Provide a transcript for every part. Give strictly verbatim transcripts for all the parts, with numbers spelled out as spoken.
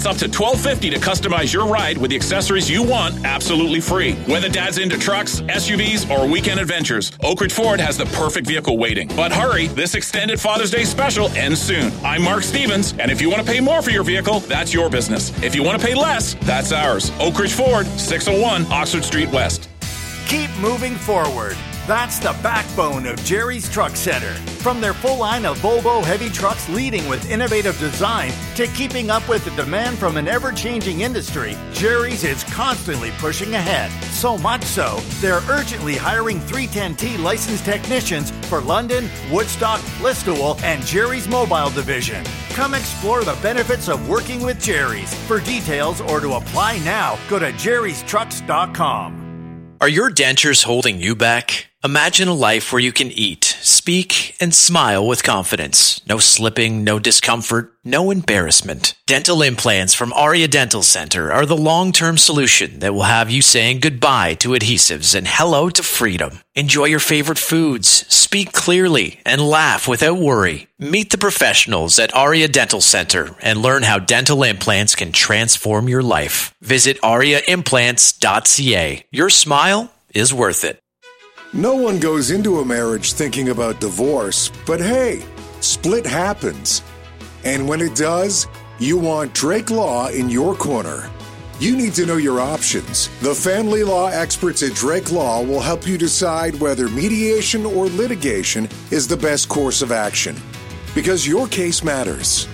It's up to twelve fifty to customize your ride with the accessories you want absolutely free. Whether dad's into trucks, S U Vs, or weekend adventures, Oak Ridge Ford has the perfect vehicle waiting. But hurry, this extended Father's Day special ends soon. I'm Mark Stevens, and if you want to pay more for your vehicle, that's your business. If you want to pay less, that's ours. Oak Ridge Ford, six oh one Oxford Street West. Keep moving forward. That's the backbone of Jerry's Truck Center. From their full line of Volvo heavy trucks leading with innovative design to keeping up with the demand from an ever-changing industry, Jerry's is constantly pushing ahead. So much so, they're urgently hiring three ten T licensed technicians for London, Woodstock, Listowel, and Jerry's Mobile Division. Come explore the benefits of working with Jerry's. For details or to apply now, go to jerrys trucks dot com. Are your dentures holding you back? Imagine a life where you can eat, speak, and smile with confidence. No slipping, no discomfort, no embarrassment. Dental implants from Aria Dental Center are the long-term solution that will have you saying goodbye to adhesives and hello to freedom. Enjoy your favorite foods, speak clearly, and laugh without worry. Meet the professionals at Aria Dental Center and learn how dental implants can transform your life. Visit aria implants dot c a. Your smile is worth it. No one goes into a marriage thinking about divorce, but hey, split happens. And when it does, you want Drake Law in your corner. You need to know your options. The family law experts at Drake Law will help you decide whether mediation or litigation is the best course of action, because your case matters.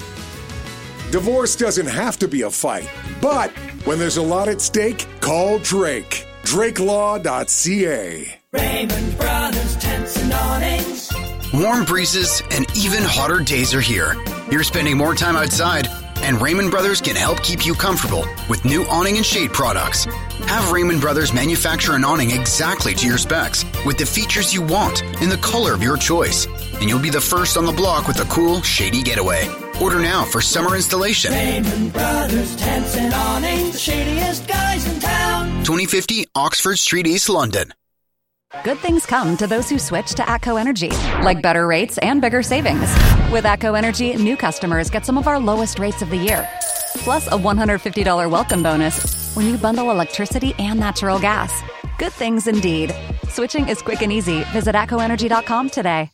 Divorce doesn't have to be a fight, but when there's a lot at stake, call Drake. drake law dot c a. Raymond Brothers Tents and Awnings. Warm breezes and even hotter days are here. You're spending more time outside, and Raymond Brothers can help keep you comfortable with new awning and shade products. Have Raymond Brothers manufacture an awning exactly to your specs with the features you want in the color of your choice, and you'll be the first on the block with a cool, shady getaway. Order now for summer installation. Raymond Brothers Tents and Awnings, the shadiest guys in town. twenty fifty Oxford Street, East London. Good things come to those who switch to ATCO Energy, like better rates and bigger savings. With ATCO Energy, new customers get some of our lowest rates of the year, plus a one hundred fifty dollars welcome bonus when you bundle electricity and natural gas. Good things indeed. Switching is quick and easy. Visit atco energy dot com today.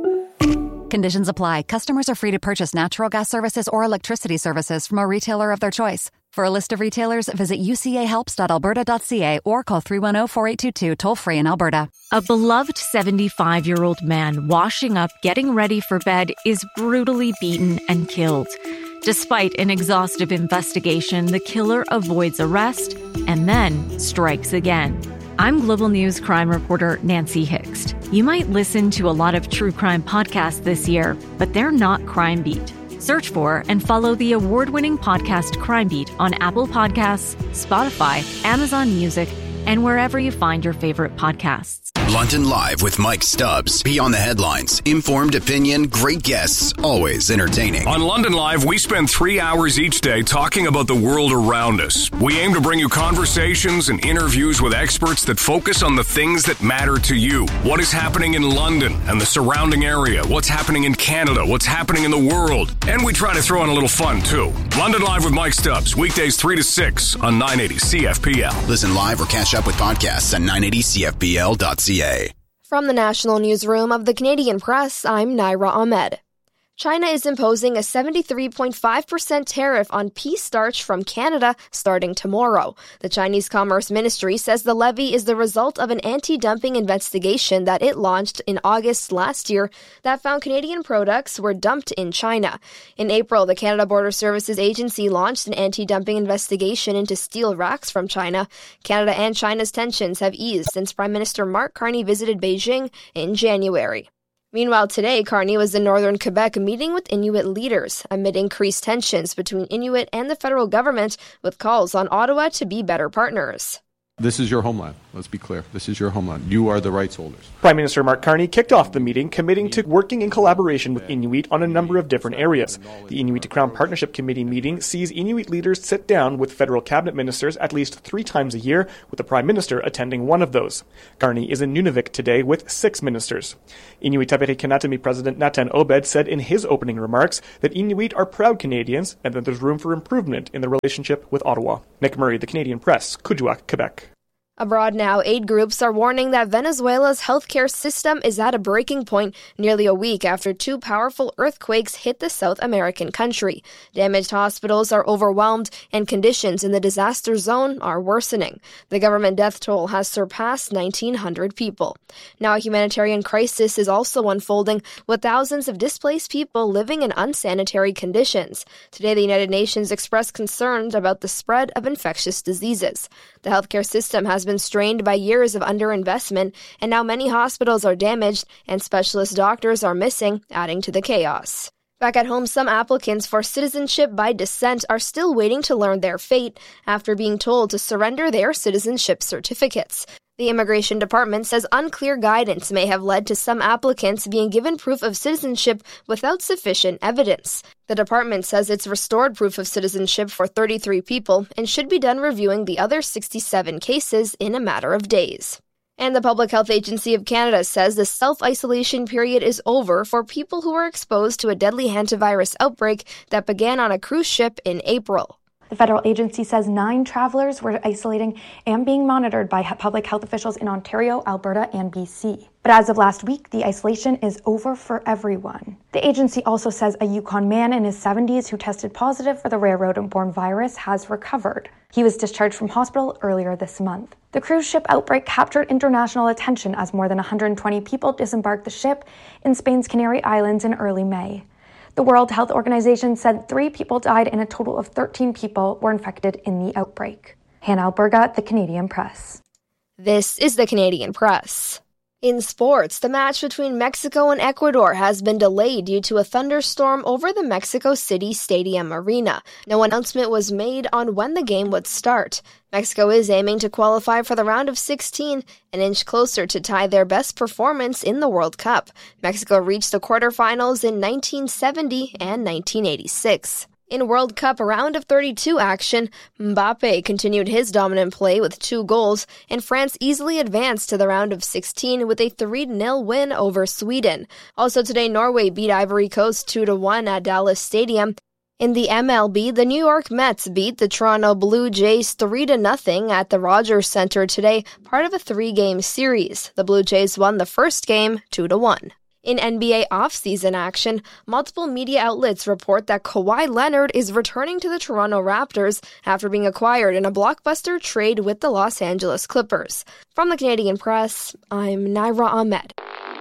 Conditions apply. Customers are free to purchase natural gas services or electricity services from a retailer of their choice. For a list of retailers, visit u c a helps dot alberta dot c a or call three one zero, four eight two two toll-free in Alberta. A beloved seventy-five-year-old man washing up, getting ready for bed, is brutally beaten and killed. Despite an exhaustive investigation, the killer avoids arrest and then strikes again. I'm Global News crime reporter Nancy Hixt. You might listen to a lot of true crime podcasts this year, but they're not Crime Beat. Search for and follow the award-winning podcast Crime Beat on Apple Podcasts, Spotify, Amazon Music, and wherever you find your favorite podcasts. London Live with Mike Stubbs. Beyond the headlines, informed opinion, great guests, always entertaining. On London Live, we spend three hours each day talking about the world around us. We aim to bring you conversations and interviews with experts that focus on the things that matter to you. What is happening in London and the surrounding area? What's happening in Canada? What's happening in the world? And we try to throw in a little fun, too. London Live with Mike Stubbs, weekdays three to six on nine eighty C F P L. Listen live or catch up with podcasts at nine eighty C F P L dot C A. From the National Newsroom of the Canadian Press, I'm Naira Ahmed. China is imposing a seventy-three point five percent tariff on pea starch from Canada starting tomorrow. The Chinese Commerce Ministry says the levy is the result of an anti-dumping investigation that it launched in August last year that found Canadian products were dumped in China. In April, the Canada Border Services Agency launched an anti-dumping investigation into steel racks from China. Canada and China's tensions have eased since Prime Minister Mark Carney visited Beijing in January. Meanwhile, today, Carney was in northern Quebec meeting with Inuit leaders amid increased tensions between Inuit and the federal government with calls on Ottawa to be better partners. This is your homeland. Let's be clear. This is your homeland. You are the rights holders. Prime Minister Mark Carney kicked off the meeting, committing to working in collaboration with Inuit on a number of different areas. The Inuit to Crown Partnership Committee meeting sees Inuit leaders sit down with federal cabinet ministers at least three times a year, with the Prime Minister attending one of those. Carney is in Nunavik today with six ministers. Inuit Tapere Kanatami President Nathan Obed said in his opening remarks that Inuit are proud Canadians and that there's room for improvement in the relationship with Ottawa. Nick Murray, The Canadian Press, Kuujjuaq, Quebec. Abroad now, aid groups are warning that Venezuela's healthcare system is at a breaking point nearly a week after two powerful earthquakes hit the South American country. Damaged hospitals are overwhelmed and conditions in the disaster zone are worsening. The government death toll has surpassed nineteen hundred people. Now a humanitarian crisis is also unfolding with thousands of displaced people living in unsanitary conditions. Today, the United Nations expressed concerns about the spread of infectious diseases. The healthcare system has been strained by years of underinvestment, and now many hospitals are damaged and specialist doctors are missing, adding to the chaos. Back at home, some applicants for citizenship by descent are still waiting to learn their fate after being told to surrender their citizenship certificates. The Immigration Department says unclear guidance may have led to some applicants being given proof of citizenship without sufficient evidence. The department says it's restored proof of citizenship for thirty-three people and should be done reviewing the other sixty-seven cases in a matter of days. And the Public Health Agency of Canada says the self-isolation period is over for people who were exposed to a deadly hantavirus outbreak that began on a cruise ship in April. The federal agency says nine travelers were isolating and being monitored by public health officials in Ontario, Alberta, and B C. But as of last week, the isolation is over for everyone. The agency also says a Yukon man in his seventies who tested positive for the rare rodent-borne virus has recovered. He was discharged from hospital earlier this month. The cruise ship outbreak captured international attention as more than one hundred twenty people disembarked the ship in Spain's Canary Islands in early May. The World Health Organization said three people died and a total of thirteen people were infected in the outbreak. Hannah Alberga, The Canadian Press. This is The Canadian Press. In sports, the match between Mexico and Ecuador has been delayed due to a thunderstorm over the Mexico City Stadium arena. No announcement was made on when the game would start. Mexico is aiming to qualify for the round of sixteen, an inch closer to tie their best performance in the World Cup. Mexico reached the quarterfinals in nineteen seventy and nineteen eighty-six. In World Cup round of thirty-two action, Mbappe continued his dominant play with two goals, and France easily advanced to the round of sixteen with a three nil win over Sweden. Also today, Norway beat Ivory Coast two to one at Dallas Stadium. In the M L B, the New York Mets beat the Toronto Blue Jays three to nothing at the Rogers Center today, part of a three-game series. The Blue Jays won the first game two to one. In N B A offseason action, multiple media outlets report that Kawhi Leonard is returning to the Toronto Raptors after being acquired in a blockbuster trade with the Los Angeles Clippers. From the Canadian Press, I'm Naira Ahmed.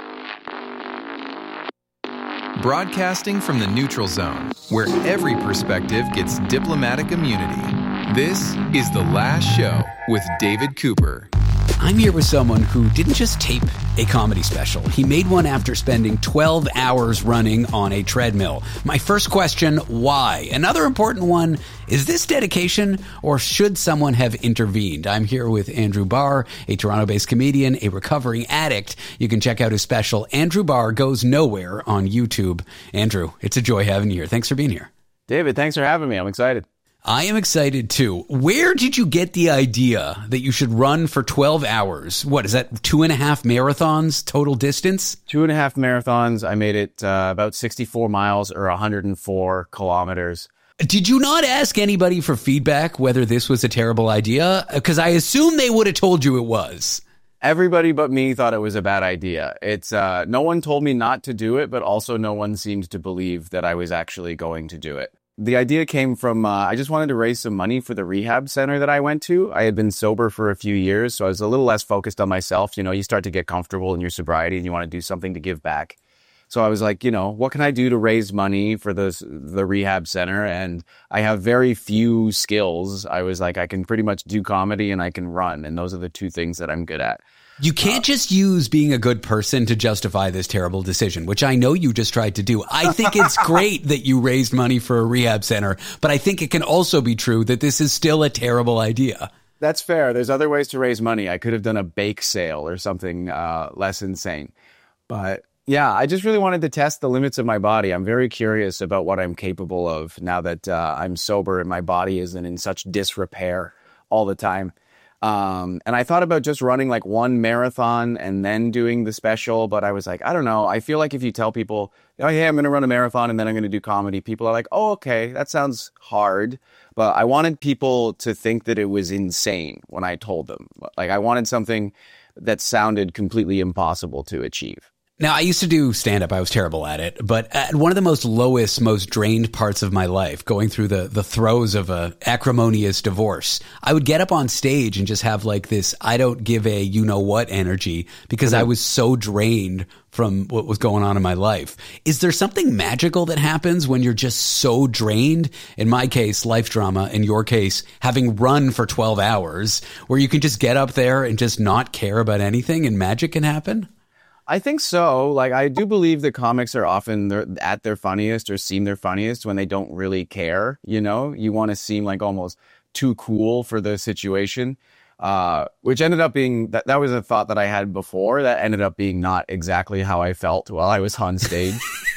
Broadcasting from the neutral zone, where every perspective gets diplomatic immunity. This is The Last Show with David Cooper. I'm here with someone who didn't just tape a comedy special. He made one after spending twelve hours running on a treadmill. My first question, why? Another important one, is this dedication or should someone have intervened? I'm here with Andrew Barr, a Toronto-based comedian, a recovering addict. You can check out his special, Andrew Barr Goes Nowhere, on YouTube. Andrew, it's a joy having you here. Thanks for being here. David, thanks for having me. I'm excited. I am excited too. Where did you get the idea that you should run for twelve hours? What is that? Two and a half marathons total distance? Two and a half marathons. I made it uh, about sixty-four miles or one hundred four kilometers. Did you not ask anybody for feedback whether this was a terrible idea? Because I assume they would have told you it was. Everybody but me thought it was a bad idea. It's uh, no one told me not to do it, but also no one seemed to believe that I was actually going to do it. The idea came from, uh, I just wanted to raise some money for the rehab center that I went to. I had been sober for a few years, so I was a little less focused on myself. You know, you start to get comfortable in your sobriety and you want to do something to give back. So I was like, you know, what can I do to raise money for the, the rehab center? And I have very few skills. I was like, I can pretty much do comedy and I can run. And those are the two things that I'm good at. You can't just use being a good person to justify this terrible decision, which I know you just tried to do. I think it's great that you raised money for a rehab center, but I think it can also be true that this is still a terrible idea. That's fair. There's other ways to raise money. I could have done a bake sale or something uh, less insane. But yeah, I just really wanted to test the limits of my body. I'm very curious about what I'm capable of now that uh, I'm sober and my body isn't in such disrepair all the time. Um, and I thought about just running like one marathon and then doing the special, but I was like, I don't know. I feel like if you tell people, oh yeah, I'm going to run a marathon and then I'm going to do comedy, people are like, oh, okay, that sounds hard. But I wanted people to think that it was insane when I told them. Like I wanted something that sounded completely impossible to achieve. Now, I used to do stand-up. I was terrible at it. But at one of the most lowest, most drained parts of my life, going through the, the throes of a acrimonious divorce, I would get up on stage and just have like this I don't give a you-know-what energy because I was so drained from what was going on in my life. Is there something magical that happens when you're just so drained? In my case, life drama. In your case, having run for twelve hours, where you can just get up there and just not care about anything and magic can happen? I think so. Like, I do believe that comics are often they're at their funniest or seem their funniest when they don't really care. You know, you want to seem like almost too cool for the situation, uh, which ended up being that, that was a thought that I had before that ended up being not exactly how I felt while I was on stage.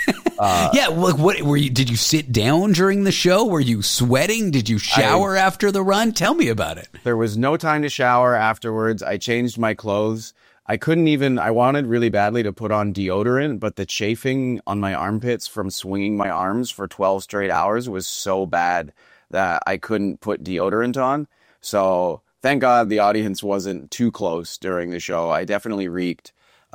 uh, yeah. Like, what were you? Did you sit down during the show? Were you sweating? Did you shower I, after the run? Tell me about it. There was no time to shower afterwards. I changed my clothes. I couldn't even, I wanted really badly to put on deodorant, but the chafing on my armpits from swinging my arms for twelve straight hours was so bad that I couldn't put deodorant on. So thank God the audience wasn't too close during the show. I definitely reeked.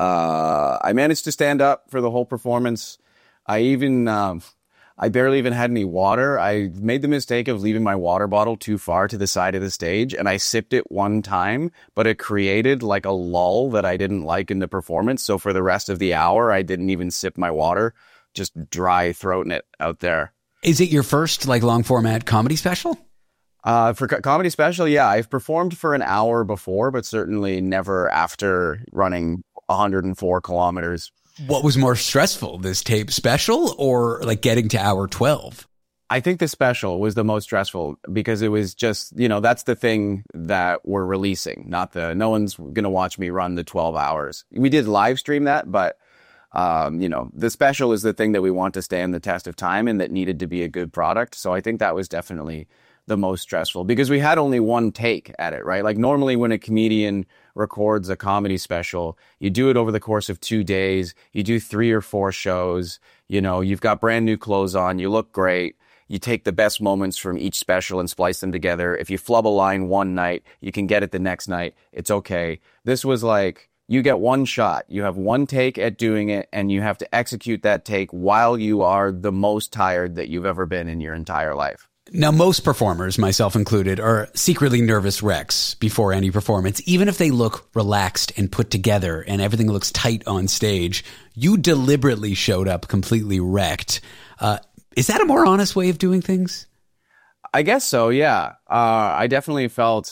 Uh, I managed to stand up for the whole performance. I even, um, I barely even had any water. I made the mistake of leaving my water bottle too far to the side of the stage, and I sipped it one time, but it created like a lull that I didn't like in the performance. So for the rest of the hour, I didn't even sip my water, just dry throating it out there. Is it your first like long format comedy special? Uh, for co- comedy special, yeah. I've performed for an hour before, but certainly never after running one hundred four kilometers. What was more stressful, this tape special or like getting to hour twelve? I think the special was the most stressful because it was just, you know, that's the thing that we're releasing, not the, no one's going to watch me run the twelve hours. We did live stream that, but, um, you know, the special is the thing that we want to stand the test of time and that needed to be a good product. So I think that was definitely the most stressful because we had only one take at it, right? Like normally when a comedian records a comedy special, you do it over the course of two days, you do three or four shows, you know, you've got brand new clothes on, you look great, you take the best moments from each special and splice them together. If you flub a line one night, you can get it the next night. It's okay. This was like, you get one shot, you have one take at doing it, and you have to execute that take while you are the most tired that you've ever been in your entire life. Now, most performers, myself included, are secretly nervous wrecks before any performance, even if they look relaxed and put together and everything looks tight on stage. You deliberately showed up completely wrecked. Uh, is that a more honest way of doing things? I guess so, yeah. Uh, I definitely felt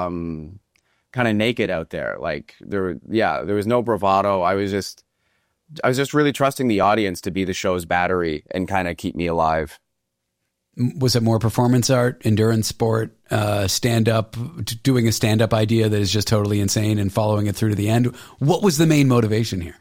um, kind of naked out there. Like, there, yeah, there was no bravado. I was just, I was just really trusting the audience to be the show's battery and kind of keep me alive. Was it more performance art, endurance sport, uh, stand-up, doing a stand-up idea that is just totally insane and following it through to the end? What was the main motivation here?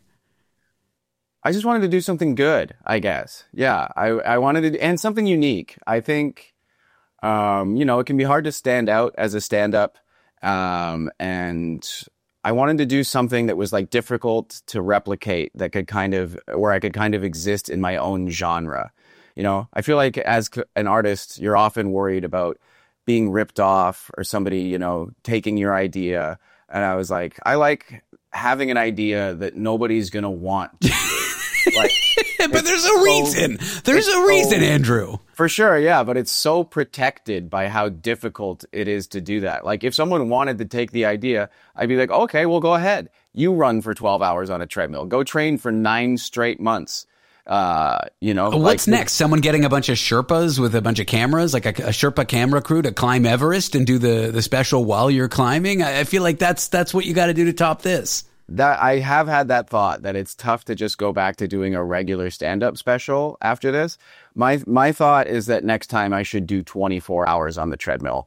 I just wanted to do something good, I guess. Yeah, I, I wanted to, and something unique. I think, um, you know, it can be hard to stand out as a stand-up, um, and I wanted to do something that was like difficult to replicate, that could kind of, where I could kind of exist in my own genre. You know, I feel like as an artist, you're often worried about being ripped off or somebody, you know, taking your idea. And I was like, I like having an idea that nobody's going to want. Like, but there's a reason. So, there's a reason, so, Andrew. For sure, yeah. But it's so protected by how difficult it is to do that. Like, if someone wanted to take the idea, I'd be like, okay, well, go ahead. You run for twelve hours on a treadmill. Go train for nine straight months. Uh, you know, what's like, next? Someone getting a bunch of Sherpas with a bunch of cameras, like a, a Sherpa camera crew to climb Everest and do the, the special while you're climbing. I, I feel like that's, that's what you got to do to top this. That I have had that thought that it's tough to just go back to doing a regular stand-up special after this. My, my thought is that next time I should do twenty-four hours on the treadmill.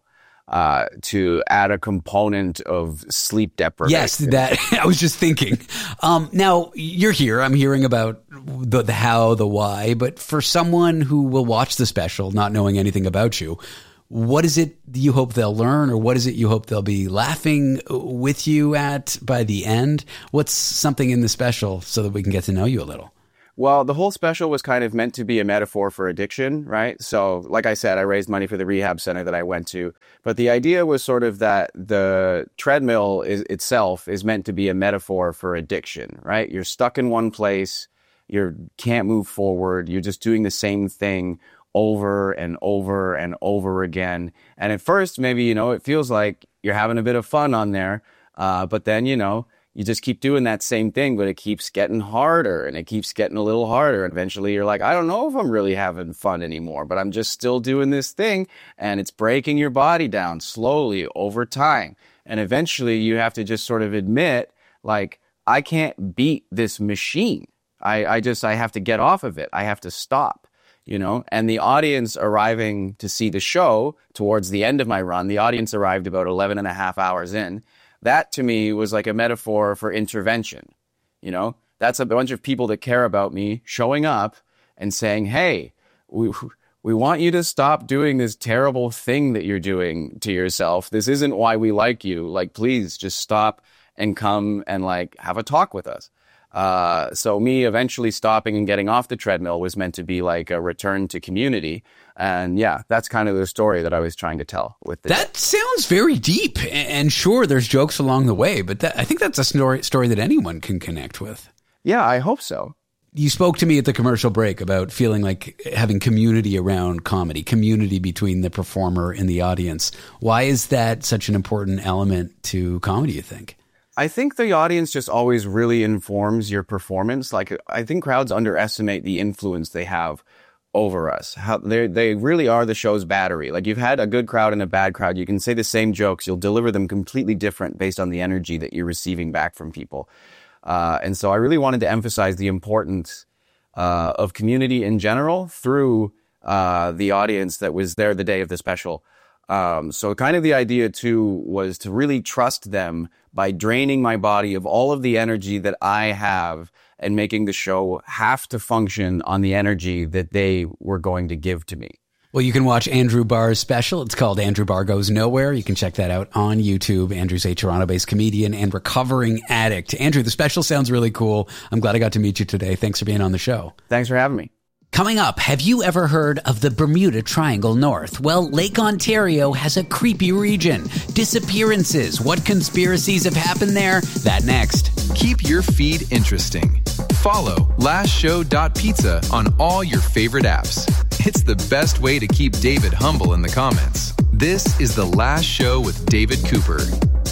uh, to add a component of sleep deprivation. Yes, that I was just thinking. Um, now you're here. I'm hearing about the, the how, the why. But for someone who will watch the special, not knowing anything about you, what is it you hope they'll learn, or what is it you hope they'll be laughing with you at by the end? What's something in the special so that we can get to know you a little? Well, the whole special was kind of meant to be a metaphor for addiction, right? So, like I said, I raised money for the rehab center that I went to. But the idea was sort of that the treadmill is, itself is meant to be a metaphor for addiction, right? You're stuck in one place. You can't move forward. You're just doing the same thing over and over and over again. And at first, maybe, you know, it feels like you're having a bit of fun on there. Uh, but then, you know, you just keep doing that same thing, but it keeps getting harder and it keeps getting a little harder. And eventually you're like, I don't know if I'm really having fun anymore, but I'm just still doing this thing, and it's breaking your body down slowly over time. And eventually you have to just sort of admit, like, I can't beat this machine. I, I just, I have to get off of it. I have to stop, you know? And the audience arriving to see the show towards the end of my run, the audience arrived about eleven and a half hours in. That, to me, was like a metaphor for intervention, you know? That's a bunch of people that care about me showing up and saying, hey, we we want you to stop doing this terrible thing that you're doing to yourself. This isn't why we like you. Like, please just stop and come and, like, have a talk with us. Uh, so me eventually stopping and getting off the treadmill was meant to be like a return to community. And yeah, that's kind of the story that I was trying to tell with this. That sounds very deep. And sure, there's jokes along the way, but that, I think that's a story, story that anyone can connect with. Yeah, I hope so. You spoke to me at the commercial break about feeling like having community around comedy, community between the performer and the audience. Why is that such an important element to comedy, you think? I think the audience just always really informs your performance. Like, I think crowds underestimate the influence they have over us. How they they really are the show's battery. Like, you've had a good crowd and a bad crowd. You can say the same jokes. You'll deliver them completely different based on the energy that you're receiving back from people. Uh, and so I really wanted to emphasize the importance uh, of community in general through uh, the audience that was there the day of the special. Um, so kind of the idea, too, was to really trust them by draining my body of all of the energy that I have and making the show have to function on the energy that they were going to give to me. Well, you can watch Andrew Barr's special. It's called Andrew Barr Goes Nowhere. You can check that out on YouTube. Andrew's a Toronto-based comedian and recovering addict. Andrew, the special sounds really cool. I'm glad I got to meet you today. Thanks for being on the show. Thanks for having me. Coming up, have you ever heard of the Bermuda Triangle North? Well, Lake Ontario has a creepy region. Disappearances. What conspiracies have happened there? That next. Keep your feed interesting. Follow last show dot pizza on all your favorite apps. It's the best way to keep David humble in the comments. This is The Last Show with David Cooper.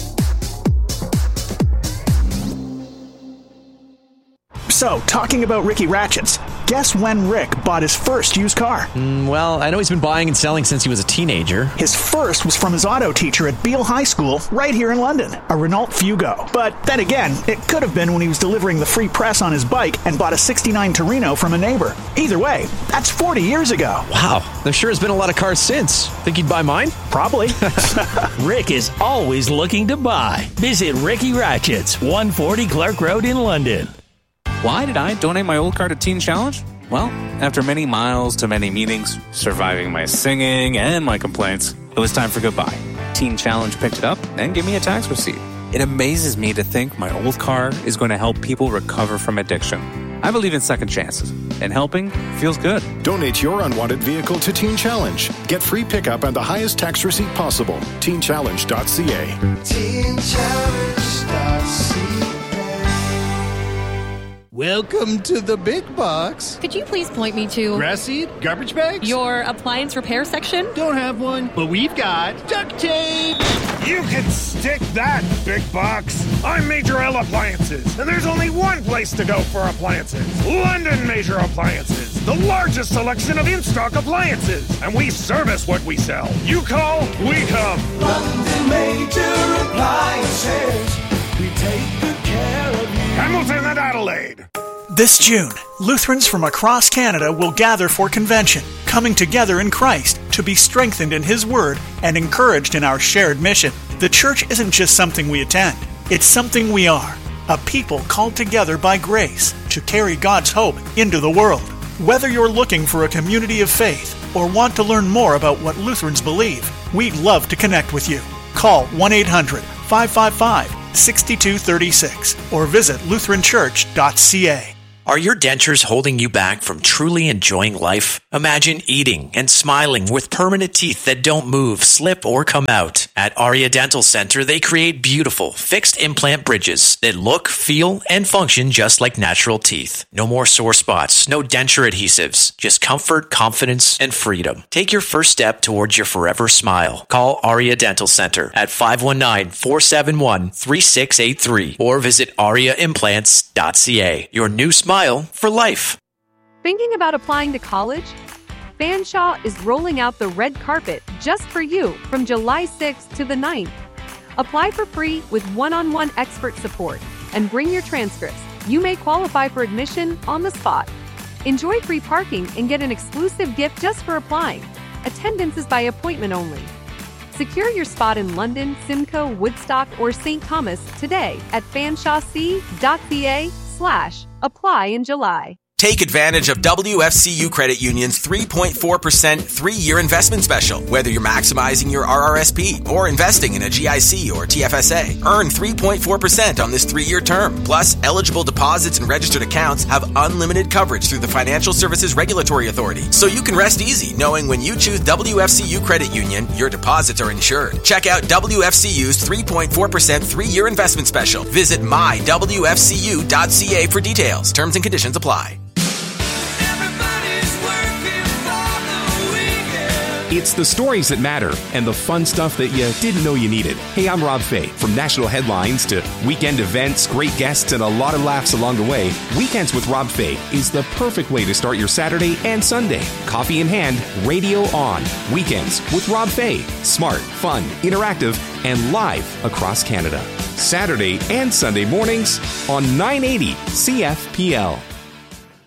So, talking about Ricky Ratchets, guess when Rick bought his first used car? Mm, well, I know he's been buying and selling since he was a teenager. His first was from his auto teacher at Beale High School, right here in London, a Renault Fugo. But then again, it could have been when he was delivering the free press on his bike and bought a sixty-nine Torino from a neighbor. Either way, that's forty years ago. Wow, there sure has been a lot of cars since. Think he'd buy mine? Probably. Rick is always looking to buy. Visit Ricky Ratchets, one forty Clark Road in London. Why did I donate my old car to Teen Challenge? Well, after many miles to many meetings, surviving my singing and my complaints, it was time for goodbye. Teen Challenge picked it up and gave me a tax receipt. It amazes me to think my old car is going to help people recover from addiction. I believe in second chances, and helping feels good. Donate your unwanted vehicle to Teen Challenge. Get free pickup and the highest tax receipt possible. teen challenge dot c a. teen challenge dot c a. Welcome to the big box. Could you please point me to... Grass seed? Garbage bags? Your appliance repair section? Don't have one, but we've got duct tape. You can stick that, big box. I'm Major L Appliances, and there's only one place to go for appliances. London Major Appliances, the largest selection of in-stock appliances. And we service what we sell. You call, we come. London Major Appliances. We take good care of you. Hamilton and Adelaide. This June, Lutherans from across Canada will gather for convention, coming together in Christ to be strengthened in His Word and encouraged in our shared mission. The church isn't just something we attend, it's something we are, a people called together by grace to carry God's hope into the world. Whether you're looking for a community of faith or want to learn more about what Lutherans believe, we'd love to connect with you. Call one eight hundred, five five five, six two three six or visit lutheran church dot c a. Are your dentures holding you back from truly enjoying life? Imagine eating and smiling with permanent teeth that don't move, slip, or come out. At Aria Dental Center, they create beautiful, fixed implant bridges that look, feel, and function just like natural teeth. No more sore spots, no denture adhesives, just comfort, confidence, and freedom. Take your first step towards your forever smile. Call Aria Dental Center at five one nine, four seven one, three six eight three or visit aria implants dot c a. Your new smile for life. Thinking about applying to college? Fanshawe is rolling out the red carpet just for you from July sixth to the ninth. Apply for free with one-on-one expert support and bring your transcripts. You may qualify for admission on the spot. Enjoy free parking and get an exclusive gift just for applying. Attendance is by appointment only. Secure your spot in London, Simcoe, Woodstock, or Saint Thomas today at fanshawec dot c a slash apply in July. Take advantage of W F C U Credit Union's three point four percent three-year investment special. Whether you're maximizing your R R S P or investing in a G I C or T F S A, earn three point four percent on this three-year term. Plus, eligible deposits and registered accounts have unlimited coverage through the Financial Services Regulatory Authority. So you can rest easy knowing when you choose W F C U Credit Union, your deposits are insured. Check out W F C U's three point four percent three-year investment special. Visit my w f c u dot c a for details. Terms and conditions apply. It's the stories that matter and the fun stuff that you didn't know you needed. Hey, I'm Rob Fay. From national headlines to weekend events, great guests, and a lot of laughs along the way, Weekends with Rob Fay is the perfect way to start your Saturday and Sunday. Coffee in hand, radio on. Weekends with Rob Fay. Smart, fun, interactive, and live across Canada. Saturday and Sunday mornings on nine eighty C F P L.